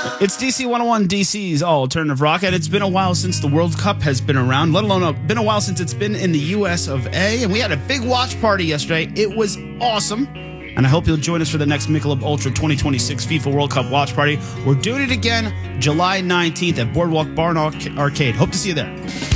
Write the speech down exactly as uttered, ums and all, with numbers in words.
It's D C one oh one, D C's all alternative rock, and it's been a while since the World Cup has been around, let alone uh, been a while since it's been in the U S of A, and we had a big watch party yesterday. It was awesome, and I hope you'll join us for the next Michelob Ultra twenty twenty-six FIFA World Cup watch party. We're doing it again July nineteenth at Boardwalk Barn Arcade. Hope to see you there.